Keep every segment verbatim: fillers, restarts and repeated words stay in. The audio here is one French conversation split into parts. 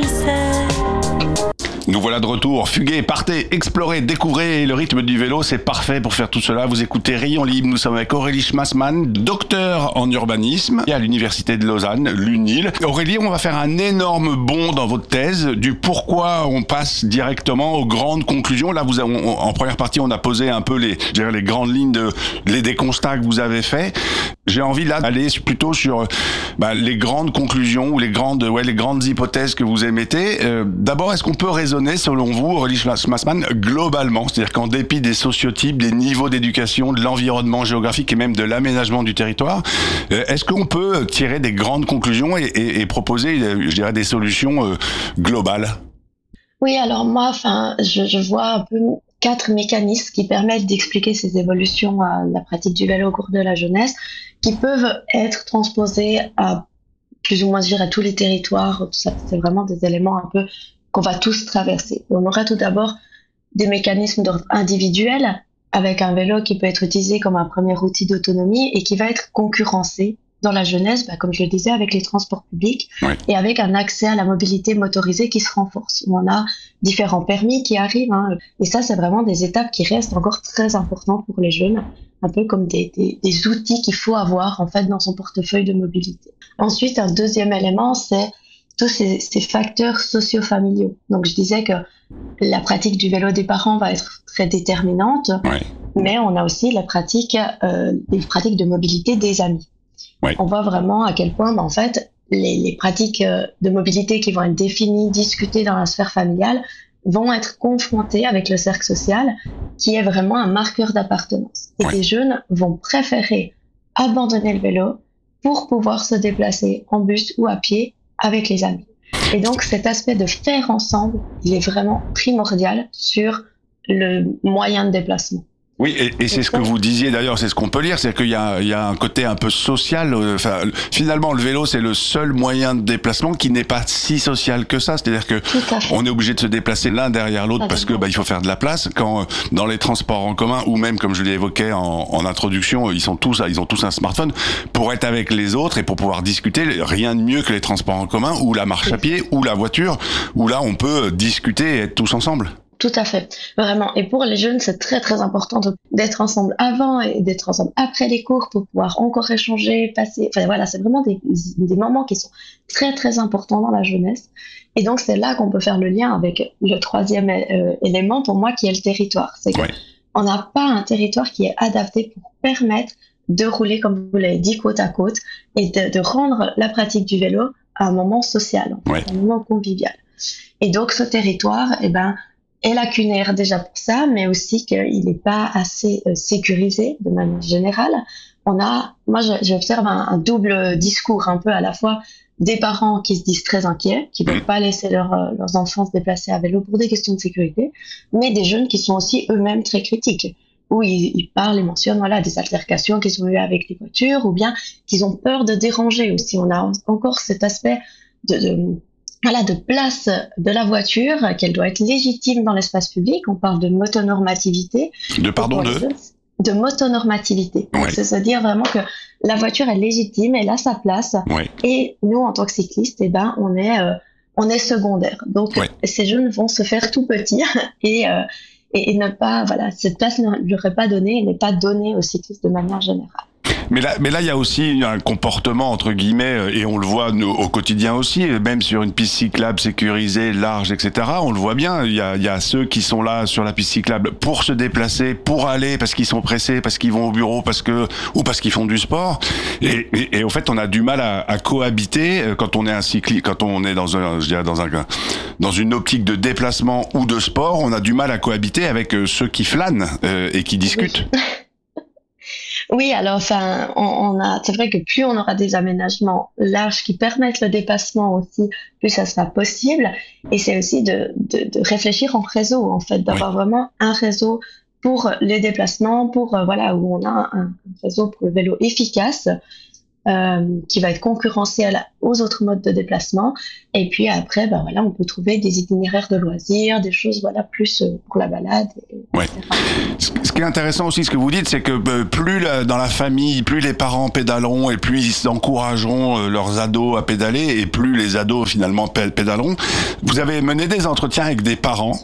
Nous voilà de retour, fuguez, partez, explorez, découvrez, le rythme du vélo, c'est parfait pour faire tout cela. Vous écoutez Rayon Libre, nous sommes avec Aurélie Schmassmann, docteur en urbanisme à l'Université de Lausanne, l'U N I L. Aurélie, on va faire un énorme bond dans votre thèse du pourquoi on passe directement aux grandes conclusions. Là, vous avez, on, en première partie, on a posé un peu les, je dirais, les grandes lignes de, les, des constats que vous avez faits. J'ai envie là d'aller plutôt sur bah, les grandes conclusions ou les grandes, ouais, les grandes hypothèses que vous émettez. Euh, d'abord, est-ce qu'on peut raisonner selon vous, Aurélie Schmassmann, globalement, c'est-à-dire qu'en dépit des sociotypes, des niveaux d'éducation, de l'environnement géographique et même de l'aménagement du territoire, euh, est-ce qu'on peut tirer des grandes conclusions et, et, et proposer, je dirais, des solutions euh, globales ? Oui, alors moi, enfin, je, je vois un peu quatre mécanismes qui permettent d'expliquer ces évolutions à la pratique du vélo au cours de la jeunesse, qui peuvent être transposés à plus ou moins, je dirais, à tous les territoires. Tout ça, c'est vraiment des éléments un peu qu'on va tous traverser. On aura tout d'abord des mécanismes d'ordre individuel, avec un vélo qui peut être utilisé comme un premier outil d'autonomie et qui va être concurrencé dans la jeunesse, bah, comme je le disais, avec les transports publics, oui, et avec un accès à la mobilité motorisée qui se renforce. On a différents permis qui arrivent, hein, et ça, c'est vraiment des étapes qui restent encore très importantes pour les jeunes, un peu comme des, des, des outils qu'il faut avoir en fait dans son portefeuille de mobilité. Ensuite, un deuxième élément, c'est tous ces, ces facteurs socio-familiaux. Donc, je disais que la pratique du vélo des parents va être très déterminante, oui, mais on a aussi la pratique, euh, les pratiques de mobilité des amis. Oui. On voit vraiment à quel point, bah, en fait, les, les pratiques de mobilité qui vont être définies, discutées dans la sphère familiale, vont être confrontées avec le cercle social, qui est vraiment un marqueur d'appartenance. Et oui, les jeunes vont préférer abandonner le vélo pour pouvoir se déplacer en bus ou à pied avec les amis. Et donc, cet aspect de faire ensemble, il est vraiment primordial sur le moyen de déplacement. Oui, et, et c'est ce que vous disiez d'ailleurs, c'est ce qu'on peut lire, c'est qu'il y a, il y a un côté un peu social. Enfin, finalement, le vélo, c'est le seul moyen de déplacement qui n'est pas si social que ça. C'est-à-dire que on est obligé de se déplacer l'un derrière l'autre ah, parce que bah, il faut faire de la place. Quand dans les transports en commun ou même, comme je l'ai évoqué en, en introduction, ils sont tous, ils ont tous un smartphone pour être avec les autres et pour pouvoir discuter. Rien de mieux que les transports en commun ou la marche à pied ou la voiture, où là, on peut discuter et être tous ensemble. Tout à fait, vraiment. Et pour les jeunes, c'est très très important d'être ensemble avant et d'être ensemble après les cours pour pouvoir encore échanger, passer. Enfin voilà, c'est vraiment des, des moments qui sont très très importants dans la jeunesse. Et donc c'est là qu'on peut faire le lien avec le troisième euh, élément pour moi qui est le territoire. C'est qu'on ouais. n'a pas un territoire qui est adapté pour permettre de rouler, comme vous l'avez dit, côte à côte et de, de rendre la pratique du vélo un moment social, en fait, ouais. un moment convivial. Et donc ce territoire, eh ben est lacunaire déjà pour ça, mais aussi qu'il n'est pas assez euh, sécurisé de manière générale. On a, moi, j'observe un, un double discours, un peu à la fois des parents qui se disent très inquiets, qui ne veulent pas laisser leur, euh, leurs enfants se déplacer à vélo pour des questions de sécurité, mais des jeunes qui sont aussi eux-mêmes très critiques, où ils, ils parlent et mentionnent voilà, des altercations qu'ils ont eues avec les voitures, ou bien qu'ils ont peur de déranger aussi. On a encore cet aspect de... de Voilà, de place de la voiture, qu'elle doit être légitime dans l'espace public. On parle de motonormativité. De pardon, de De motonormativité. Ouais. C'est-à-dire vraiment que la voiture est légitime, elle a sa place. Ouais. Et nous, en tant que cyclistes, eh ben, on est, euh, on est secondaire. Donc, ouais. ces jeunes vont se faire tout petits et, euh, et, et ne pas, voilà, cette place ne leur est pas donnée et n'est pas donnée aux cyclistes de manière générale. Mais là, mais là, il y a aussi un comportement entre guillemets, et on le voit nous, au quotidien aussi, même sur une piste cyclable sécurisée, large, et cetera. On le voit bien. Il y a, il y a ceux qui sont là sur la piste cyclable pour se déplacer, pour aller parce qu'ils sont pressés, parce qu'ils vont au bureau, parce que ou parce qu'ils font du sport. Et, et, et au fait, on a du mal à, à cohabiter quand on est un cycliste, quand on est dans un, je dirais dans un, dans une optique de déplacement ou de sport, on a du mal à cohabiter avec ceux qui flânent euh, et qui discutent. Oui. Oui, alors enfin, on, on a, c'est vrai que plus on aura des aménagements larges qui permettent le dépassement aussi, plus ça sera possible. Et c'est aussi de, de, de réfléchir en réseau, en fait, d'avoir oui. vraiment un réseau pour les déplacements, pour euh, voilà où on a un, un réseau pour le vélo efficace. euh, qui va être concurrentiel aux autres modes de déplacement. Et puis après, ben voilà, on peut trouver des itinéraires de loisirs, des choses voilà plus pour la balade. Et, ouais. Ce qui est intéressant aussi, ce que vous dites, c'est que euh, plus la, dans la famille, plus les parents pédaleront et plus ils encourageront euh, leurs ados à pédaler et plus les ados finalement pédaleront. Vous avez mené des entretiens avec des parents?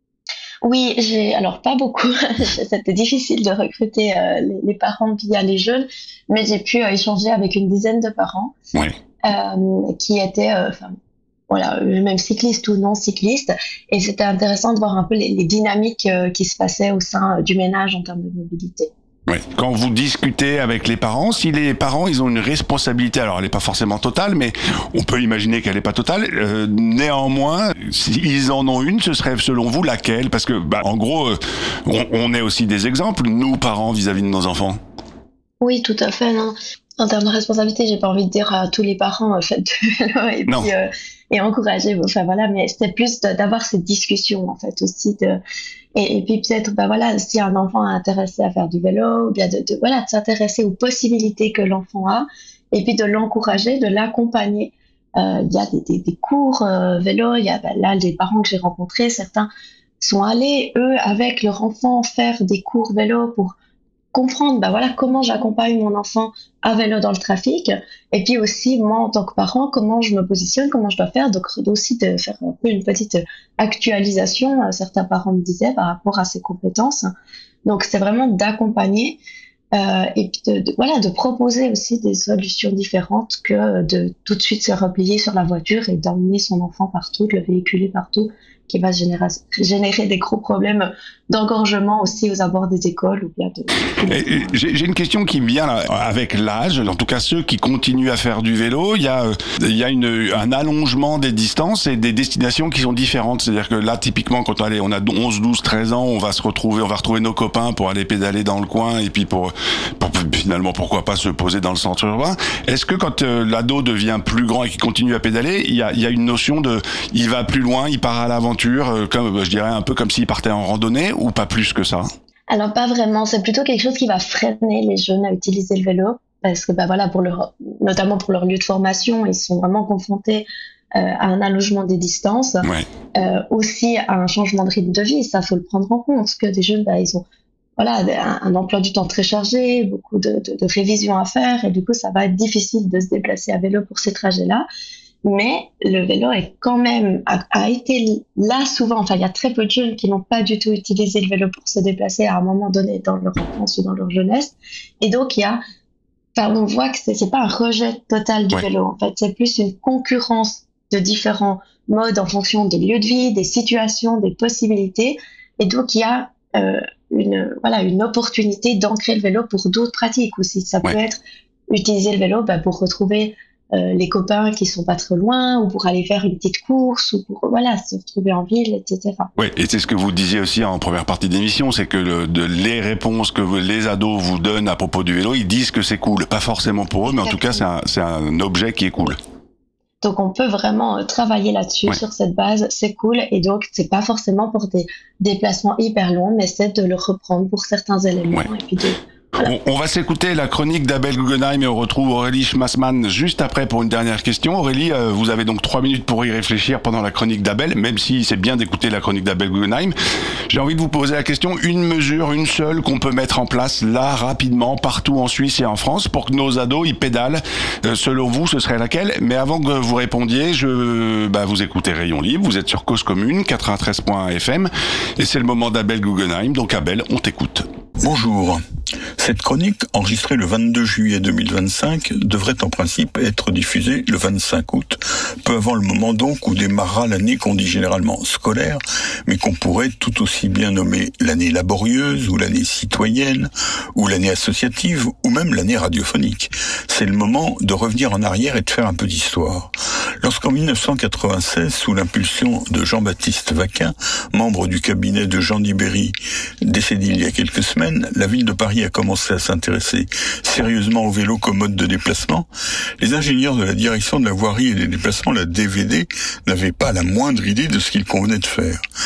Oui, j'ai alors pas beaucoup. C'était difficile de recruter euh, les, les parents via les jeunes, mais j'ai pu euh, échanger avec une dizaine de parents oui. euh, qui étaient, enfin, euh, voilà, même cyclistes ou non cyclistes, et c'était intéressant de voir un peu les, les dynamiques euh, qui se passaient au sein euh, du ménage en termes de mobilité. Oui. Quand vous discutez avec les parents, si les parents ils ont une responsabilité, alors elle n'est pas forcément totale, mais on peut imaginer qu'elle n'est pas totale. Euh, néanmoins, s'ils en ont une, ce serait selon vous laquelle? Parce que, bah, en gros, euh, on, on est aussi des exemples, nous parents vis-à-vis de nos enfants. Oui, tout à fait. Non. En termes de responsabilité, j'ai pas envie de dire à tous les parents, faites du vélo et non. puis euh, et encourager. Enfin voilà, mais c'était plus de, d'avoir cette discussion en fait aussi de. Et, et puis peut-être, bah voilà, si un enfant est intéressé à faire du vélo, ou bien de, de voilà, de s'intéresser aux possibilités que l'enfant a, et puis de l'encourager, de l'accompagner. Euh, il y a des, des, des cours euh, vélo, il y a bah, là des parents que j'ai rencontrés, certains sont allés eux avec leur enfant faire des cours vélo pour comprendre, bah voilà, comment j'accompagne mon enfant à vélo dans le trafic, et puis aussi moi en tant que parent, comment je me positionne, comment je dois faire, donc aussi de faire un peu une petite actualisation, certains parents me disaient par rapport à ces compétences. Donc c'est vraiment d'accompagner euh, et puis de, de voilà de proposer aussi des solutions différentes que de tout de suite se replier sur la voiture et d'emmener son enfant partout, de le véhiculer partout, qui va générer, générer des gros problèmes d'engorgement aussi aux abords des écoles. Ou bien de... j'ai, j'ai une question qui vient là, avec l'âge, en tout cas ceux qui continuent à faire du vélo, il y a, il y a une, un allongement des distances et des destinations qui sont différentes. C'est-à-dire que là, typiquement, quand on, allait, on a onze, douze, treize ans, on va se retrouver, on va retrouver nos copains pour aller pédaler dans le coin et puis pour, pour finalement, pourquoi pas se poser dans le centre urbain. Est-ce que quand euh, l'ado devient plus grand et qu'il continue à pédaler, il y a, il y a une notion de, il va plus loin, il part à l'avant, comme je dirais un peu comme s'ils partaient en randonnée, ou pas plus que ça? Alors pas vraiment, c'est plutôt quelque chose qui va freiner les jeunes à utiliser le vélo, parce que bah voilà, pour leur, notamment pour leur lieu de formation, ils sont vraiment confrontés euh, à un allongement des distances, ouais. euh, aussi à un changement de rythme de vie. Ça faut le prendre en compte, parce que des jeunes, bah, ils ont voilà un, un emploi du temps très chargé, beaucoup de, de, de révisions à faire, et du coup ça va être difficile de se déplacer à vélo pour ces trajets-là. Mais le vélo est quand même, a, a été là souvent, enfin il y a très peu de jeunes qui n'ont pas du tout utilisé le vélo pour se déplacer à un moment donné dans leur enfance ou dans leur jeunesse. Et donc il y a, enfin on voit que c'est, c'est pas un rejet total du ouais. vélo, en fait c'est plus une concurrence de différents modes en fonction des lieux de vie, des situations, des possibilités. Et donc il y a euh, une, voilà, une opportunité d'ancrer le vélo pour d'autres pratiques aussi. Ça ouais. peut être utiliser le vélo bah, pour retrouver Euh, les copains qui sont pas trop loin, ou pour aller faire une petite course, ou pour voilà se retrouver en ville, et cetera. Oui, et c'est ce que vous disiez aussi en première partie d'émission, c'est que le, de, les réponses que vous, les ados vous donnent à propos du vélo, ils disent que c'est cool, pas forcément pour eux, mais en tout cas c'est un, c'est un objet qui est cool. Donc on peut vraiment travailler là-dessus, ouais. sur cette base, c'est cool, et donc c'est pas forcément pour des déplacements hyper longs, mais c'est de le reprendre pour certains éléments, ouais. et puis de On, on va s'écouter la chronique d'Abel Guggenheim et on retrouve Aurélie Schmassmann juste après pour une dernière question. Aurélie, euh, vous avez donc trois minutes pour y réfléchir pendant la chronique d'Abel, même si c'est bien d'écouter la chronique d'Abel Guggenheim. J'ai envie de vous poser la question, une mesure, une seule qu'on peut mettre en place là, rapidement, partout en Suisse et en France pour que nos ados, ils pédalent. Euh, selon vous, ce serait laquelle? Mais avant que vous répondiez, je, bah, vous écoutez Rayon Libre, vous êtes sur Cause Commune, quatre-vingt-treize point un F M, et c'est le moment d'Abel Guggenheim. Donc Abel, on t'écoute. Bonjour. Cette chronique, enregistrée le vingt-deux juillet deux mille vingt-cinq, devrait en principe être diffusée le vingt-cinq août, peu avant le moment donc où démarrera l'année qu'on dit généralement scolaire, mais qu'on pourrait tout aussi bien nommer l'année laborieuse, ou l'année citoyenne, ou l'année associative, ou même l'année radiophonique. C'est le moment de revenir en arrière et de faire un peu d'histoire. Lorsqu'en dix-neuf cent quatre-vingt-seize, sous l'impulsion de Jean-Baptiste Vaquin, membre du cabinet de Jean Dibéry, décédé il y a quelques semaines, la ville de Paris a commencé à s'intéresser sérieusement au vélo comme mode de déplacement, les ingénieurs de la direction de la voirie et des déplacements, la D V D, n'avaient pas la moindre idée de ce qu'il convenait de faire. Je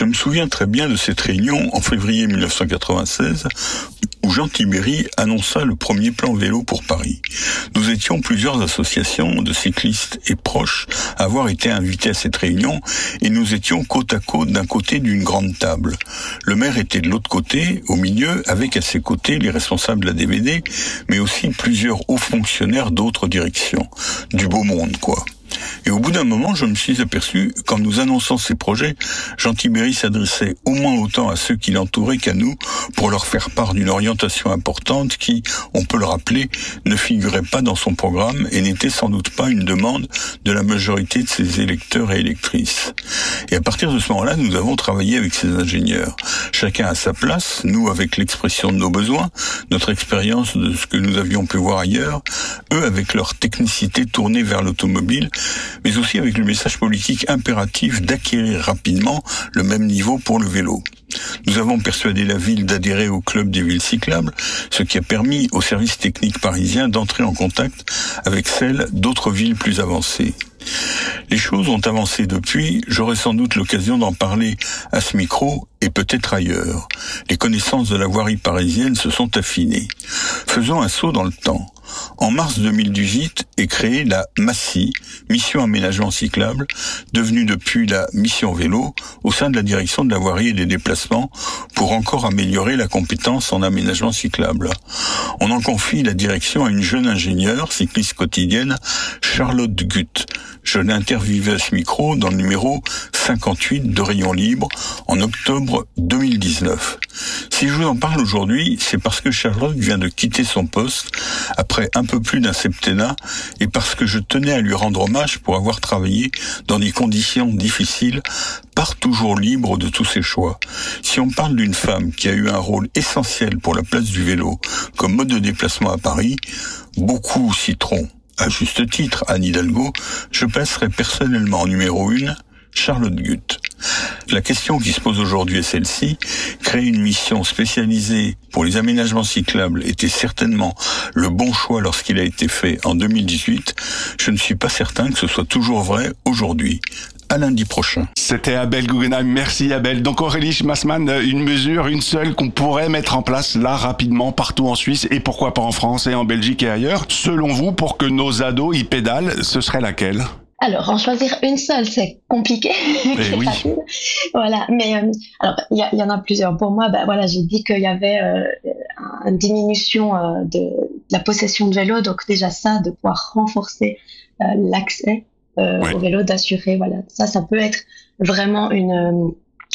Je me souviens très bien de cette réunion en février mille neuf cent quatre-vingt-seize où Jean Tibéri annonça le premier plan vélo pour Paris. Nous étions plusieurs associations de cyclistes et proches à avoir été invités à cette réunion et nous étions côte à côte d'un côté d'une grande table. Le maire était de l'autre côté, au milieu, avec à ses côtés les responsables de la D V D, mais aussi plusieurs hauts fonctionnaires d'autres directions. Du beau monde, quoi. Et au bout d'un moment, je me suis aperçu qu'en nous annonçant ces projets, Jean Tibéri s'adressait au moins autant à ceux qui l'entouraient qu'à nous pour leur faire part d'une orientation importante qui, on peut le rappeler, ne figurait pas dans son programme et n'était sans doute pas une demande de la majorité de ses électeurs et électrices. Et à partir de ce moment-là, nous avons travaillé avec ces ingénieurs. Chacun à sa place, nous avec l'expression de nos besoins, notre expérience de ce que nous avions pu voir ailleurs, eux avec leur technicité tournée vers l'automobile, mais aussi avec le message politique impératif d'acquérir rapidement le même niveau pour le vélo. Nous avons persuadé la ville d'adhérer au club des villes cyclables, ce qui a permis aux services techniques parisiens d'entrer en contact avec celles d'autres villes plus avancées. Les choses ont avancé depuis, j'aurai sans doute l'occasion d'en parler à ce micro et peut-être ailleurs. Les connaissances de la voirie parisienne se sont affinées. Faisons un saut dans le temps. En mars deux mille dix-huit est créée la MACI, Mission Aménagement Cyclable, devenue depuis la Mission Vélo, au sein de la direction de la voirie et des déplacements, pour encore améliorer la compétence en aménagement cyclable. On en confie la direction à une jeune ingénieure, cycliste quotidienne, Charlotte Gutt. Je l'ai interviewée à ce micro dans le numéro cinquante-huit de Rayon Libre, en octobre deux mille dix-neuf. Si je vous en parle aujourd'hui, c'est parce que Charlotte vient de quitter son poste après un peu plus d'un septennat et parce que je tenais à lui rendre hommage pour avoir travaillé dans des conditions difficiles, pas toujours libre de tous ses choix. Si on parle d'une femme qui a eu un rôle essentiel pour la place du vélo comme mode de déplacement à Paris, beaucoup citeront, à juste titre, Anne Hidalgo, je passerai personnellement en numéro une, Charlotte Gutt. La question qui se pose aujourd'hui est celle-ci. Créer une mission spécialisée pour les aménagements cyclables était certainement le bon choix lorsqu'il a été fait en deux mille dix-huit. Je ne suis pas certain que ce soit toujours vrai aujourd'hui. À lundi prochain. C'était Abel Guggenheim. Merci Abel. Donc Aurélie Schmassmann, une mesure, une seule qu'on pourrait mettre en place là rapidement partout en Suisse et pourquoi pas en France et en Belgique et ailleurs. Selon vous, pour que nos ados y pédalent, ce serait laquelle ? Alors, en choisir une seule, c'est compliqué. Eh oui. Voilà. Mais euh, alors, il y, y en a plusieurs. Pour moi, ben voilà, j'ai dit qu'il y avait euh, une diminution euh, de, de la possession de vélo. Donc déjà ça, de pouvoir renforcer euh, l'accès euh, ouais. au vélo, d'assurer. Voilà, ça, ça peut être vraiment une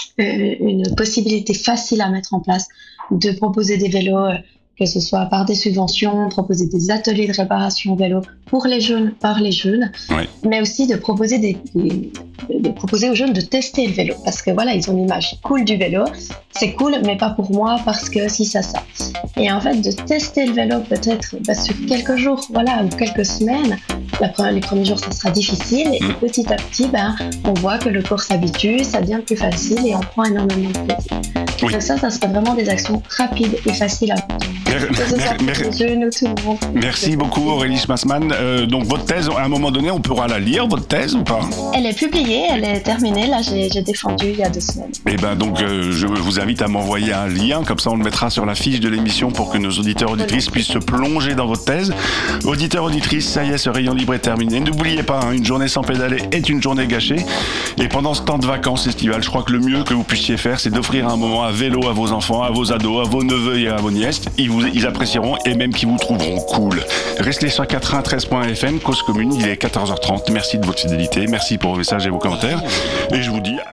une possibilité facile à mettre en place, de proposer des vélos. Euh, que ce soit par des subventions, proposer des ateliers de réparation vélo pour les jeunes, par les jeunes, oui. mais aussi de proposer, des, des, de proposer aux jeunes de tester le vélo. Parce que voilà, ils ont l'image cool du vélo, c'est cool, mais pas pour moi, parce que si, ça, ça. Et en fait, de tester le vélo peut-être bah, sur quelques jours, voilà, ou quelques semaines, la première, les premiers jours, ça sera difficile, et mmh. petit à petit, ben, on voit que le corps s'habitue, ça devient plus facile, et on prend énormément de plaisir. Oui. Donc ça, ça serait vraiment des actions rapides et faciles à faire. Mer- mer- mer- Merci beaucoup Aurélie Schmassmann. Euh, donc votre thèse, à un moment donné, on pourra la lire, votre thèse ou pas ? Elle est publiée, elle est terminée. Là, j'ai, j'ai défendu il y a deux semaines. Et ben donc, euh, je vous invite à m'envoyer un lien, comme ça on le mettra sur la fiche de l'émission pour que nos auditeurs auditrices puissent se plonger dans votre thèse. Auditeurs auditrices, ça y est, ce Rayon Libre est terminé. N'oubliez pas, hein, une journée sans pédaler est une journée gâchée. Et pendant ce temps de vacances estivales, je crois que le mieux que vous puissiez faire, c'est d'offrir un moment à vélo à vos enfants, à vos ados, à vos neveux et à vos nièces. Ils vous Ils apprécieront et même qu'ils vous trouveront cool. Restez sur quatre-vingt-treize point f m, Cause Commune, il est quatorze heures trente. Merci de votre fidélité, merci pour vos messages et vos commentaires. Et je vous dis...